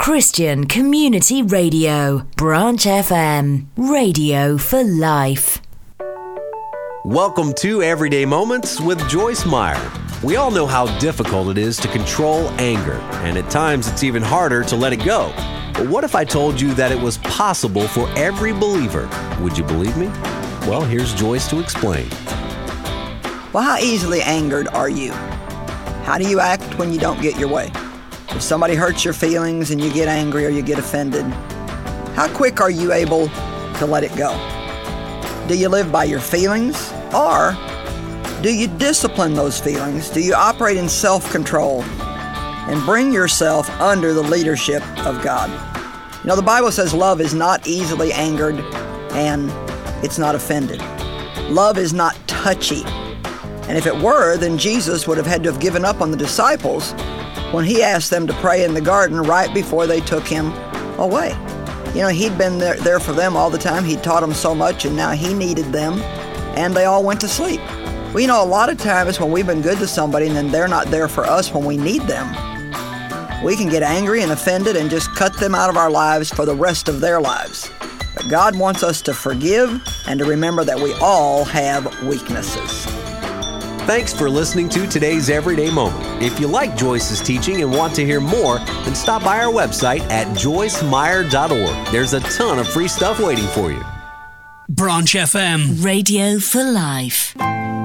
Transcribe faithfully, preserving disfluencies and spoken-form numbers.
Christian Community Radio, Branch F M, radio for life. Welcome to Everyday Moments with Joyce Meyer. We all know how difficult it is to control anger, and at times it's even harder to let it go. But what if I told you that it was possible for every believer? Would you believe me? Well, here's Joyce to explain. Well, how easily angered are you? How do you act when you don't get your way? If somebody hurts your feelings and you get angry or you get offended, how quick are you able to let it go? Do you live by your feelings, or do you discipline those feelings? Do you operate in self-control and bring yourself under the leadership of God? You know, the Bible says love is not easily angered and it's not offended. Love is not touchy. And if it were, then Jesus would have had to have given up on the disciples when he asked them to pray in the garden right before they took him away. You know, he'd been there, there for them all the time. He'd taught them so much, and now he needed them, and they all went to sleep. Well, you know, a lot of times when we've been good to somebody and then they're not there for us when we need them, we can get angry and offended and just cut them out of our lives for the rest of their lives. But God wants us to forgive and to remember that we all have weaknesses. Thanks for listening to today's Everyday Moment. If you like Joyce's teaching and want to hear more, then stop by our website at joyce meyer dot org. There's a ton of free stuff waiting for you. Branch F M, radio for life.